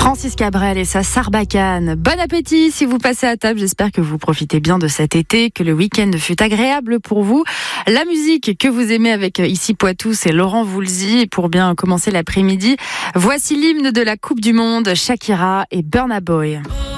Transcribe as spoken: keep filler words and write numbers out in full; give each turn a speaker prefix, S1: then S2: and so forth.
S1: Francis Cabrel et sa Sarbacane. Bon appétit si vous passez à table. J'espère que vous profitez bien de cet été, que le week-end fut agréable pour vous. La musique que vous aimez avec Ici Poitou, c'est Laurent Voulzy. Et pour bien commencer l'après-midi, voici l'hymne de la Coupe du Monde, Shakira et Burna Boy.